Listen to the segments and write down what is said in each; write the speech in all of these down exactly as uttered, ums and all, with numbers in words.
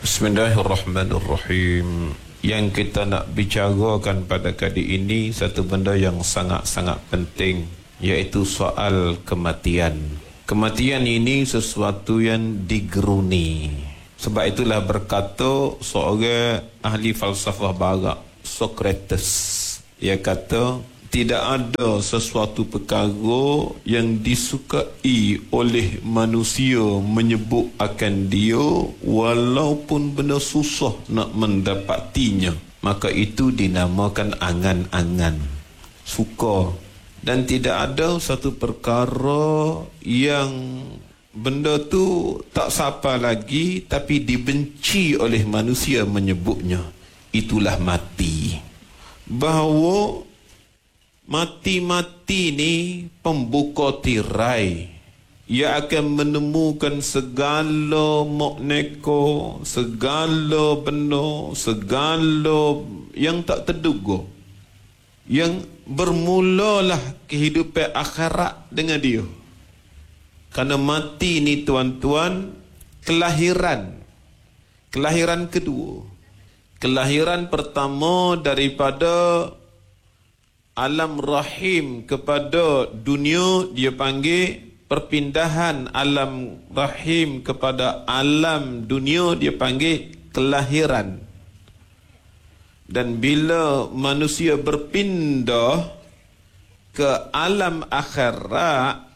Bismillahirrahmanirrahim. Yang kita nak bicarakan pada kali ini satu benda yang sangat-sangat penting, iaitu soal kematian. Kematian ini sesuatu yang digeruni. Sebab itulah berkata seorang ahli falsafah barat, Socrates, ia kata tidak ada sesuatu perkara yang disukai oleh manusia menyebut akan dia walaupun benda susah nak mendapatinya, maka itu dinamakan angan-angan, suka. Dan tidak ada satu perkara yang benda tu tak sapa lagi tapi dibenci oleh manusia menyebutnya, itulah mati. Bahawa mati-mati ni pembuka tirai. Ia akan menemukan segala mokneko, segala benda, segala yang tak terduga. Yang bermulalah kehidupan akhirat dengan dia. Kerana mati ni tuan-tuan, kelahiran. Kelahiran kedua. Kelahiran pertama daripada alam rahim kepada dunia, dia panggil perpindahan alam rahim kepada alam dunia, dia panggil kelahiran. Dan bila manusia berpindah ke alam akhirat,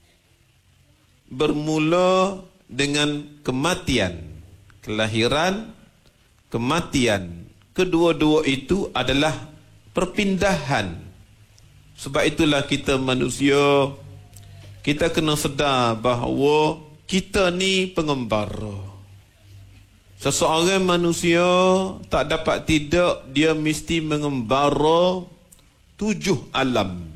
bermula dengan kematian. Kelahiran, kematian, kedua-dua itu adalah perpindahan. Sebab itulah kita manusia, kita kena sedar bahawa kita ni pengembara. Seseorang manusia tak dapat tidak, dia mesti mengembara tujuh alam.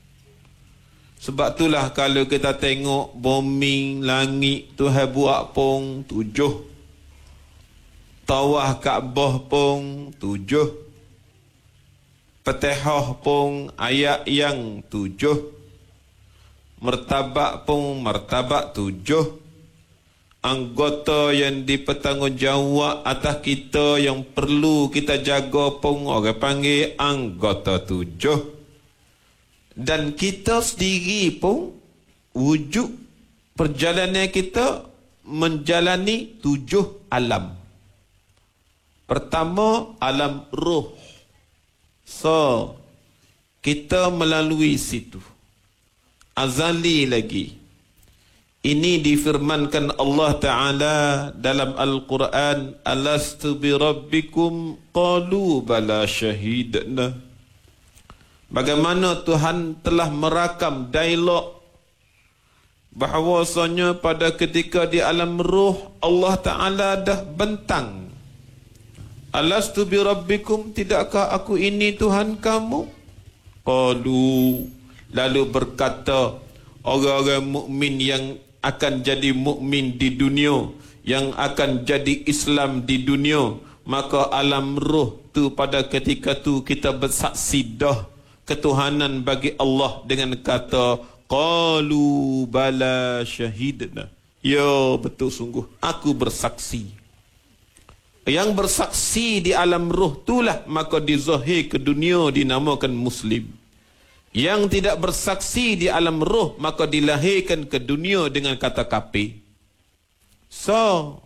Sebab itulah kalau kita tengok bumi, langit, Tuhan buat pun tujuh. Tawah Kaabah pun tujuh. Fatihah pun ayat yang tujuh. Martabat pun martabat tujuh. Anggota yang dipertanggungjawab atas kita yang perlu kita jaga pun orang panggil anggota tujuh. Dan kita sendiri pun wujud perjalanan kita menjalani tujuh alam. Pertama, alam roh. So, kita melalui situ. Azali lagi. Ini difirmankan Allah Ta'ala dalam Al-Quran, Alastu bi rabbikum qalu bala syahidna. Bagaimana Tuhan telah merakam dialog bahawasanya pada ketika di alam roh Allah Ta'ala dah bentang, Alastu bi rabbikum, tidakkah aku ini Tuhan kamu? Qalu, lalu berkata orang-orang mukmin yang akan jadi mukmin di dunia, yang akan jadi Islam di dunia, maka alam roh tu pada ketika tu kita bersaksi dah ketuhanan bagi Allah dengan kata qalu bala syahidna. Ya, betul sungguh aku bersaksi. Yang bersaksi di alam roh itulah maka dizahir ke dunia dinamakan Muslim. Yang tidak bersaksi di alam roh maka dilahirkan ke dunia dengan kata kafir. So,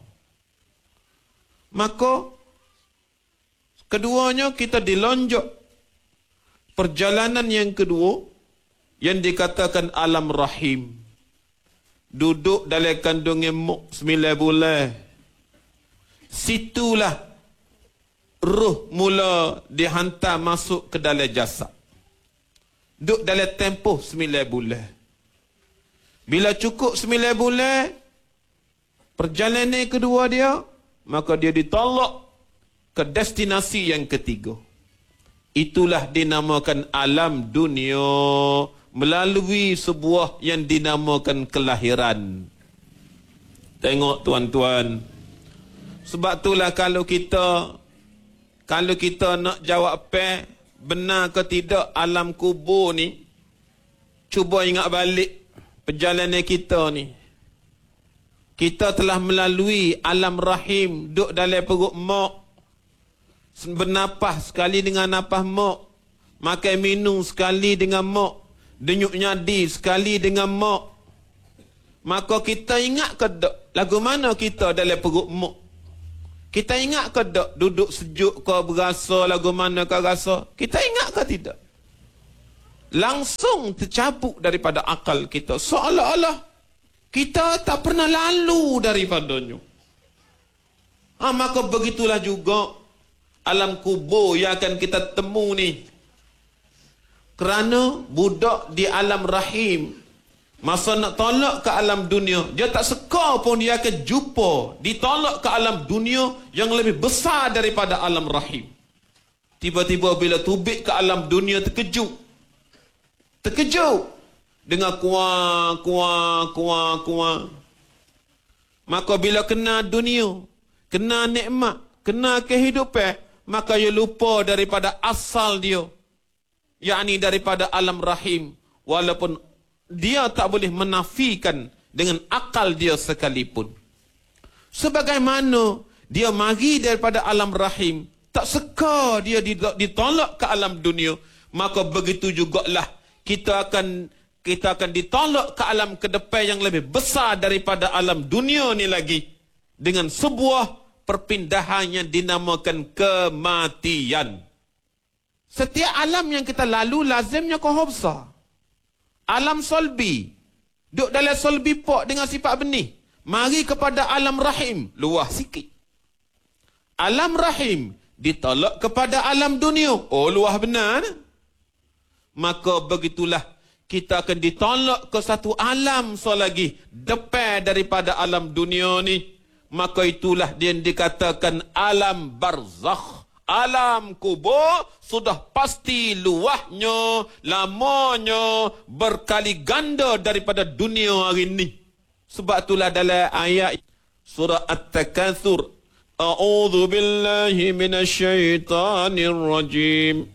maka keduanya kita dilonjok. Perjalanan yang kedua yang dikatakan alam rahim. Duduk dalam kandung emok sembilan bulan. Situlah ruh mula dihantar masuk ke dalam jasad. Duduk dalam tempoh sembilan bulan. Bila cukup sembilan bulan, perjalanan kedua dia, maka dia ditolak ke destinasi yang ketiga. Itulah dinamakan alam dunia melalui sebuah yang dinamakan kelahiran. Tengok tuan-tuan. Sebab itulah kalau kita kalau kita nak jawab apa benar ke tidak alam kubur ni, cuba ingat balik perjalanan kita ni. Kita telah melalui alam rahim, duduk dalam perut mak, bernafas sekali dengan nafas mak, makan minum sekali dengan mak, denyuk nyadi sekali dengan mak. Maka kita ingat ke tak lagu mana kita dalam perut mak? Kita ingat ke tak duduk sejuk ke berasa lagu mana ke rasa? Kita ingat ke tidak? Langsung tercabut daripada akal kita, seolah-olah kita tak pernah lalu daripadanya. Ha, maka begitulah juga alam kubur yang akan kita temu ni. Kerana budak di alam rahim, masa nak tolak ke alam dunia, dia tak seka pun dia akan jumpa ditolak ke alam dunia yang lebih besar daripada alam rahim. Tiba-tiba bila tubik ke alam dunia, terkejut. Terkejut. Dengan kuah, kuah, kuah, kuah. Maka bila kena dunia, kena nikmat, kena kehidupan, maka ia lupa daripada asal dia, yakni daripada alam rahim. Walaupun dia tak boleh menafikan dengan akal dia sekalipun. Sebagaimana dia mari daripada alam rahim, tak seka dia ditolak ke alam dunia, maka begitu jugalah kita akan kita akan ditolak ke alam ke depan yang lebih besar daripada alam dunia ni lagi, dengan sebuah perpindahan yang dinamakan kematian. Setiap alam yang kita lalu lazimnya kohor besar. Alam solbi, duduk dalam solbi pok dengan sifat benih, mari kepada alam rahim, luah sikit. Alam rahim ditolak kepada alam dunia, oh luah benar. Maka begitulah kita akan ditolak ke satu alam so lagi depan daripada alam dunia ni. Maka itulah dia dikatakan alam barzakh. Alam kubur sudah pasti luahnya, lamanya, berkali ganda daripada dunia hari ini. Sebab itulah dalam ayat surah At-Takatsur, a'udzu billahi minasyaitonir rajim.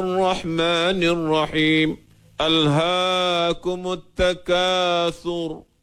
Bismillahirrahmanirrahim. Alhaakumut takatsur